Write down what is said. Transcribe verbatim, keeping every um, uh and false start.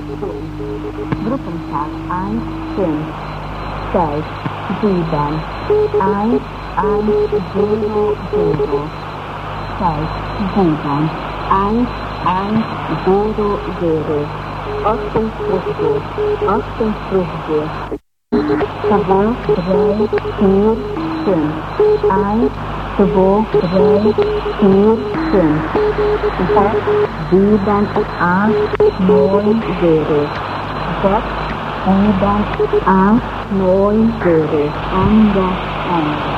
Gruppenzahl eins, fünf, sechs, sieben, eins, eins, zero, zero, sechs, sieben, eins, eins, zero, zero, achtundfünfzig, achtundfünfzig, zwei, drei, vier, fünf, eins, zwei, drei, vier, fünf, sechs, sieben, acht, neun, zero, sechs, sieben, acht, neun, zero, Ende, Ende.